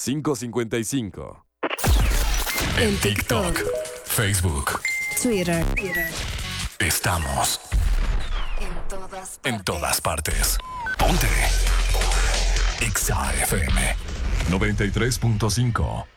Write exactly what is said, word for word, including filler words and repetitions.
cinco cinco cinco. En TikTok, Facebook, Twitter. Estamos En todas partes. en todas partes. Ponte Exa F M noventa y tres punto cinco.